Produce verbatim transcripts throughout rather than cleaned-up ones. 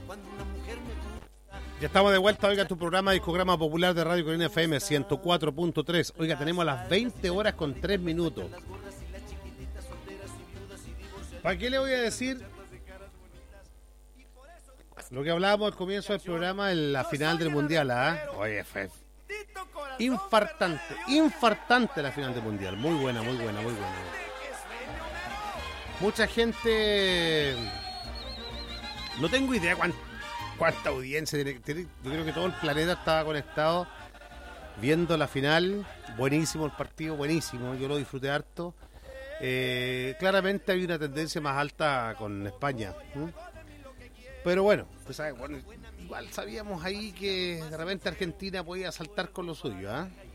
Ya estamos de vuelta, oiga, tu programa Discograma Popular de Radio Colina F M ciento cuatro punto tres. Oiga, tenemos las veinte horas con tres minutos. ¿Para qué le voy a decir? Lo que hablábamos al comienzo del programa en la final del Mundial, ¿ah? ¿eh? Oye, fue infartante, infartante la final del Mundial. Muy buena, muy buena, muy buena. Mucha gente... No tengo idea cuánta, cuánta audiencia tiene. Yo creo que todo el planeta estaba conectado viendo la final. Buenísimo el partido, buenísimo. Yo lo disfruté harto. Eh, claramente hay una tendencia más alta con España, ¿eh? Pero bueno, pues, ¿sabes? Bueno, igual sabíamos ahí que de repente Argentina podía saltar con lo suyo, ¿ah? ¿eh?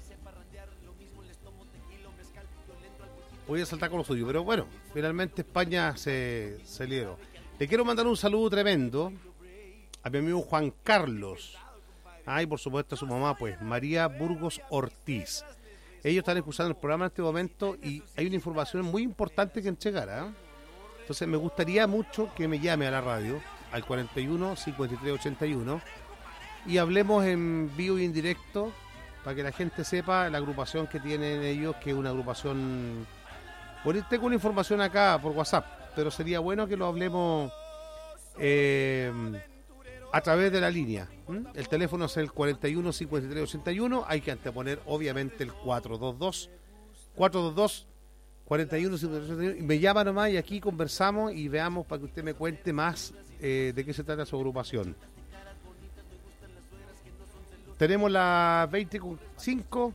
Podía saltar con lo suyo, pero bueno, finalmente España se, se lideró. Le quiero mandar un saludo tremendo a mi amigo Juan Carlos. Ah, y por supuesto a su mamá, pues, María Burgos Ortiz. Ellos están escuchando el programa en este momento y hay una información muy importante que entregar, ¿eh? Entonces me gustaría mucho que me llame a la radio al cuarenta y uno, cincuenta y tres, ochenta y uno y hablemos en vivo y en directo para que la gente sepa la agrupación que tienen ellos, que es una agrupación... Bueno, tengo una información acá por WhatsApp, pero sería bueno que lo hablemos eh, a través de la línea. ¿Mm? El teléfono es el cuarenta y uno, cincuenta y tres, ochenta y uno. Hay que anteponer obviamente el cuatro dos dos, cuatro dos dos, cuarenta y uno, cincuenta y tres, ochenta y uno. Me llama nomás y aquí conversamos y veamos para que usted me cuente más eh, de qué se trata su agrupación. Tenemos la veinticinco.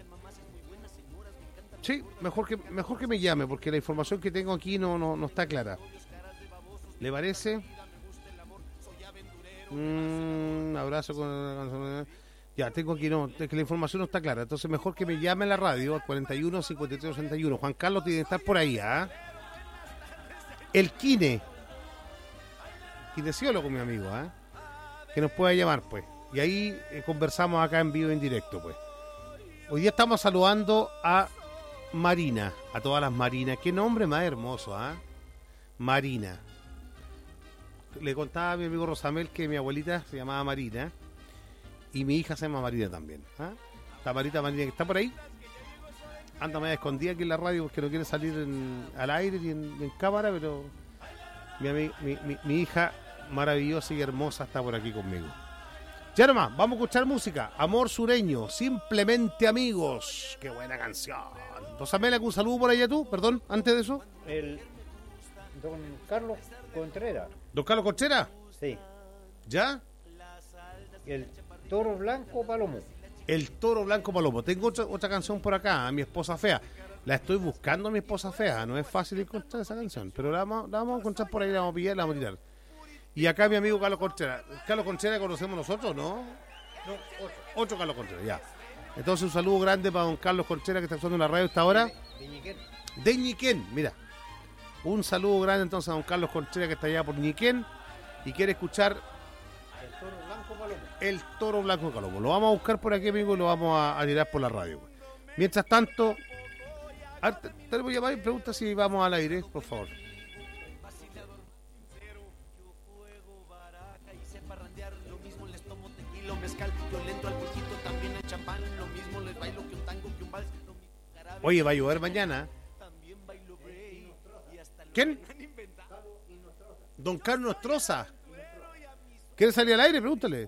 Sí, mejor que mejor que me llame, porque la información que tengo aquí no, no, no está clara. ¿Le parece? Un mm, abrazo con... Ya, tengo aquí, no, es que la información no está clara. Entonces mejor que me llame a la radio al cuarenta y uno, cincuenta y tres, ochenta y uno. Juan Carlos tiene que estar por ahí, ¿ah? ¿eh? El Kine. Kinesiólogo, mi amigo, ¿ah? ¿eh? Que nos pueda llamar, pues. Y ahí eh, conversamos acá en vivo, en directo, pues. Hoy día estamos saludando a Marina, a todas las Marinas. Qué nombre más hermoso, ¿ah? ¿eh? Marina. Le contaba a mi amigo Rosamel que mi abuelita se llamaba Marina y mi hija se llama Marina también. ¿Ah? La Marita Marina que está por ahí anda medio escondida aquí en la radio porque no quiere salir en, al aire ni en, en cámara, pero mi, mi, mi, mi hija maravillosa y hermosa está por aquí conmigo. Ya nomás, vamos a escuchar música. Amor Sureño, Simplemente Amigos. Qué buena canción. Rosamel, ¿algún saludo por allá tú? Perdón, antes de eso. El don Carlos Contreras. ¿Don Carlos Contreras? Sí. ¿Ya? El Toro Blanco Palomo. El Toro Blanco Palomo. Tengo otra, otra canción por acá, Mi Esposa Fea. La estoy buscando, Mi Esposa Fea. No es fácil encontrar esa canción, pero la vamos, la vamos a encontrar por ahí, la vamos a pillar, la vamos a tirar. Y acá mi amigo Carlos Contreras. Carlos Contreras conocemos nosotros, ¿no? No, otro. Otro Carlos Contreras, ya. Entonces un saludo grande para don Carlos Contreras que está usando la radio a esta hora. De Ñiquén. De Ñiquén, mira. Un saludo grande entonces a don Carlos Contreras que está allá por Ñiquén y quiere escuchar El Toro Blanco Palomo. El Toro Blanco Palomo. Lo vamos a buscar por aquí, amigo, y lo vamos a, a tirar por la radio. Mientras tanto, tenemos llamada y pregunta si vamos al aire, por favor. Oye, va a llover mañana. ¿Quién? Don Carlos Nostroza. ¿Quiere salir al aire? Pregúntale.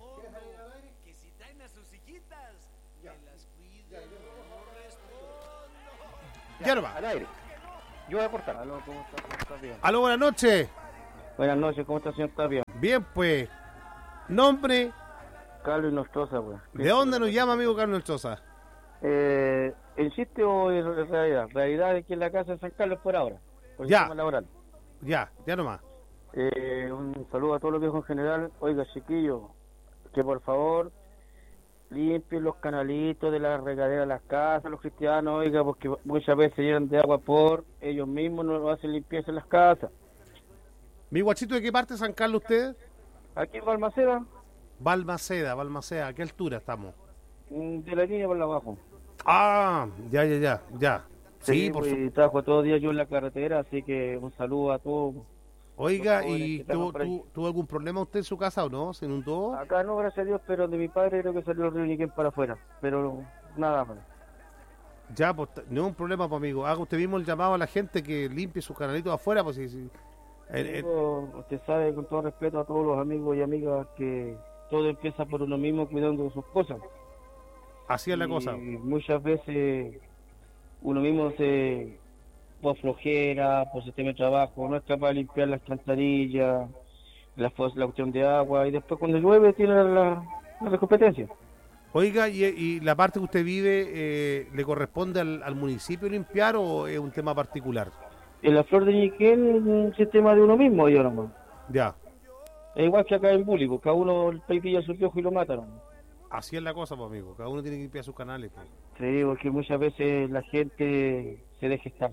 Ya no va. Al aire. Yo voy a cortar. Aló, ¿cómo estás? ¿Estás bien? Aló, buenas noches. Buenas noches, ¿cómo está, señor Tapia? Bien, pues. Nombre. Carlos Nostroza, güey. ¿De dónde nos llama, amigo Carlos Nostroza? Eh, ¿En sitio o en realidad? Realidad aquí en la casa de San Carlos por ahora. Por Ya. sistema laboral. Ya, ya nomás. Eh, un saludo a todos los viejos en general. Oiga, chiquillos, que por favor limpien los canalitos de la regadera de las casas, los cristianos, oiga, porque muchas veces se llenan de agua por ellos mismos, no hacen limpieza en las casas. Mi guachito, ¿de qué parte de San Carlos usted? Aquí en Balmaceda, Balmaceda, Balmaceda, ¿a qué altura estamos? de la línea por abajo. Ah, ya, ya, ya, ya. Sí, Sí, por pues, supuesto. trabajo todo el día yo en la carretera, así que un saludo a todos Oiga, Los jóvenes ¿y que trabajan tuvo, por ahí. tuvo, tuvo algún problema usted en su casa o no? ¿Se inundó? Acá no, gracias a Dios, pero de mi padre creo que salió el río Ñiquén para afuera. Pero nada más. Ya, pues t- no es un problema, pues amigo. Haga usted mismo el llamado a la gente que limpie sus canalitos afuera, pues si, si- el- el- Amigo, usted sabe, con todo respeto a todos los amigos y amigas, que todo empieza por uno mismo cuidando de sus cosas. así es la Y cosa. muchas veces uno mismo se, por flojera, por sistema de trabajo, no es capaz de limpiar las alcantarillas, la, fos- la cuestión de agua, y después cuando llueve tiene la, la, la competencia. Oiga, ¿y, y la parte que usted vive eh, le corresponde al, al municipio limpiar o es un tema particular? En la flor de Ñiquén es un sistema de uno mismo, yo nomás. Ya, Es igual que acá en Bully, porque cada uno el país pilla su piojo y lo matan. así es la cosa, pues amigo. Cada uno tiene que limpiar sus canales, pues. Sí, porque muchas veces la gente se deja estar.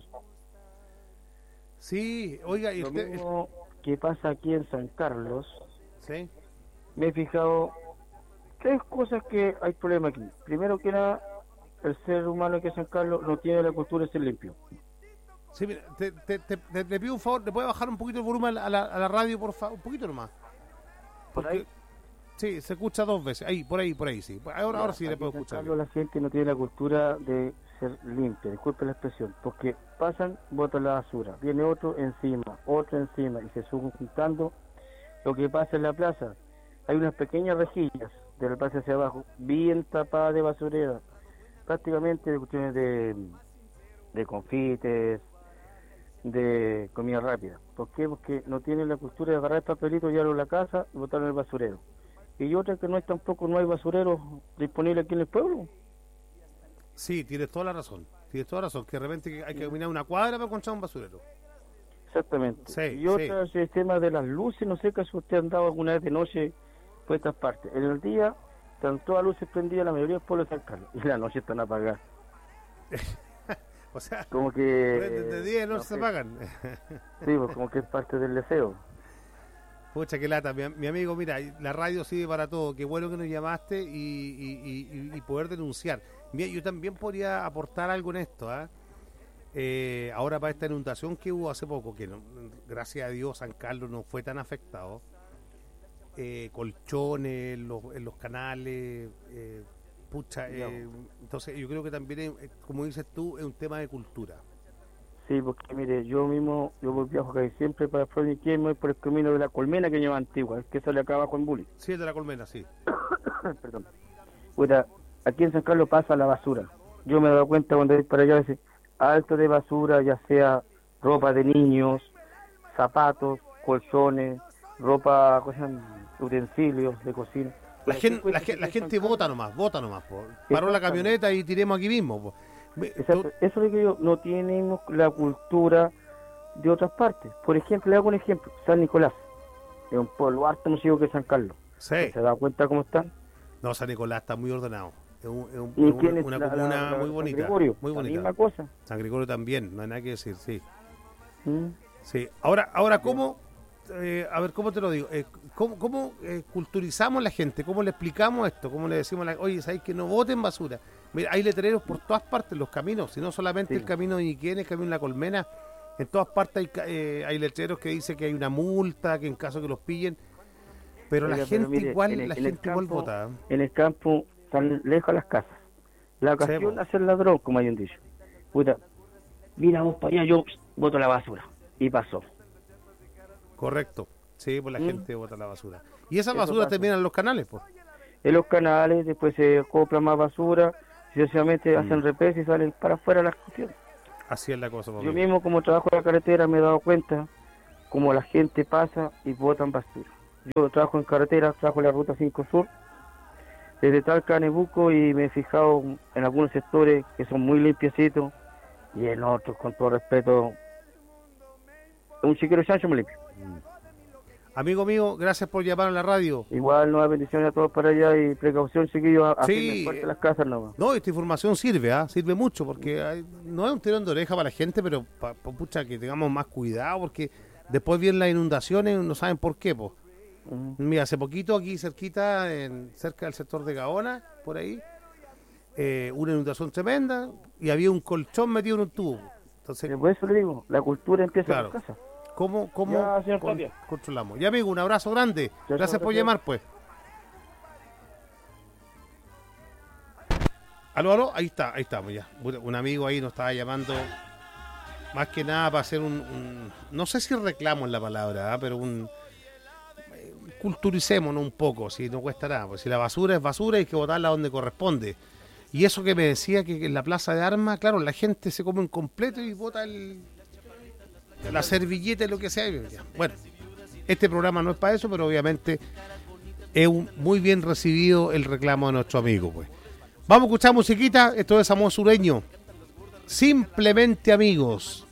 Sí, oiga, y Lo usted... mismo que pasa aquí en San Carlos, Sí, me he fijado tres cosas que hay problema aquí. Primero que nada, el ser humano aquí en San Carlos no tiene la cultura de ser limpio. sí, mira, te, te, te, te- te pido un favor, ¿le puede bajar un poquito el volumen a la, a la radio, por favor? Un poquito nomás. Por ahí, Sí, se escucha dos veces. Ahí, por ahí, por ahí, sí. Ahora, ahora sí le aquí puedo en San escuchar. Carlos la gente no tiene la cultura de ser limpia, disculpe la expresión, porque pasan, botan la basura, viene otro encima, otro encima, y se suben juntando. Lo que pasa en la plaza, hay unas pequeñas rejillas de la plaza hacia abajo, bien tapadas de basurera, prácticamente de cuestiones de, de confites, de comida rápida. ¿Por qué? Porque no tienen la cultura de agarrar el papelito, llevarlo a la casa y botarlo en el basurero. Y otra que no hay tampoco, no hay basureros disponibles aquí en el pueblo. Sí, tienes toda la razón. Tienes toda la razón. Que de repente hay que caminar una cuadra para encontrar un basurero. Exactamente. Sí, Y otra, sí. el sistema de las luces, no sé si usted ha andado alguna vez de noche por estas partes. En el día están todas las luces prendidas, la mayoría del pueblo de San Carlos, y en la noche están apagadas. O sea, Como que... de, de día no, no se sé, apagan. sí, pues como que es parte del deseo. Pucha, qué lata. Mi, mi amigo, mira, la radio sirve para todo. Qué bueno que nos llamaste y, y- y- y poder denunciar. Mira, yo también podría aportar algo en esto, ¿ah? Eh, ahora para esta inundación que hubo hace poco, que no- gracias a Dios San Carlos no fue tan afectado, eh, colchones en los, en los canales, eh, pucha, eh, entonces yo creo que también, es, como dices tú, es un tema de cultura. Sí, porque mire, yo mismo, yo voy viajo casi siempre para Florida y voy por el camino de la colmena que lleva antigua, el que sale acá abajo en Bully. Sí, el de la colmena, sí. Perdón. Puta, aquí en San Carlos pasa la basura. Yo me he dado cuenta cuando voy para allá, a veces, alto de basura, ya sea ropa de niños, zapatos, colchones, ropa, cosas, utensilios de cocina. La, Pero gen- ¿qué la, cuesta gen- la aquí en gente San vota Carlos? nomás, vota nomás. Po. Paró la Exactamente. camioneta y tiremos aquí mismo. Po. Me- Exacto. tú- Eso es lo que yo, no tenemos la cultura de otras partes. Por ejemplo, le hago un ejemplo, San Nicolás, es un pueblo harto más chico que San Carlos. sí. ¿Se da cuenta cómo están? No, San Nicolás está muy ordenado. Es, un- es un- ¿Y es quién una, es una la- comuna la- la- muy San bonita. Gregorio? Muy La bonita. misma cosa. San Gregorio también, no hay nada que decir, sí. ¿Mm? Sí. Ahora, ahora ¿cómo? Eh, a ver, ¿cómo te lo digo? Eh, ¿Cómo, cómo eh, culturizamos a la gente? ¿Cómo le explicamos esto? ¿Cómo le decimos a la oye, sabéis que no boten basura? Mira, hay letreros por todas partes, los caminos, si no solamente Sí. el camino de Iquién, el camino de la Colmena, en todas partes hay, ca- eh, hay letreros que dicen que hay una multa, que en caso que los pillen, pero la Oiga, pero gente mire, igual, en el- la en el gente igual campo- vota. En el campo están lejos de las casas. La Sí, ocasión po. hace el ladrón, como hay un dicho. Puta, mira vos para allá, yo boto la basura. Y pasó. Correcto. Sí, pues la Mm. gente bota la basura. Y esas Eso basuras pasa. terminan en los canales, pues. En los canales, después se acopla más basura, sucesivamente Mm. hacen repes y salen para afuera las cuestiones. Así es la cosa, pues, Yo amigo. mismo, como trabajo en la carretera, me he dado cuenta como la gente pasa y botan basura. Yo trabajo en carretera, trabajo en la ruta cinco Sur, desde Talca a Nebuco, y me he fijado en algunos sectores que son muy limpiecitos y en otros, con todo respeto, un chiquero chancho muy limpio. Amigo mío, gracias por llamar a la radio. Igual, nuevas bendiciones a todos para allá y precaución, chiquillos, a Sí, firme fuerte las casas nomás. No, esta información sirve, ¿ah? Sirve mucho, porque hay- no es un tirón de oreja para la gente, pero pa, pa- pucha, que tengamos más cuidado, porque después vienen las inundaciones y no saben por qué, pues. Ujú. Mira, hace poquito aquí cerquita, en, cerca del sector de Gaona, por ahí, eh, una inundación tremenda y había un colchón metido en un tubo. Entonces, Por eso le digo, la cultura empieza Claro. en las casas. ¿Cómo, cómo Ya, señor con- Tapia. controlamos? Ya, amigo, un abrazo grande. Chao, Gracias chao, por chao. llamar, pues. Aló, aló, ahí está, ahí estamos ya. Un amigo ahí nos estaba llamando, más que nada para hacer un, un- no sé si reclamo es la palabra, ¿ah? Pero un eh, culturicémonos un poco, si no cuesta nada, pues si la basura es basura hay que botarla donde corresponde. Y eso que me decía que en la plaza de armas, claro, la gente se come un completo y bota el, la servilleta y lo que sea. y ya. Bueno, este programa no es para eso, pero obviamente es un, muy bien recibido el reclamo de nuestro amigo, pues. Vamos a escuchar musiquita, esto es Amor Sureño. Simplemente amigos.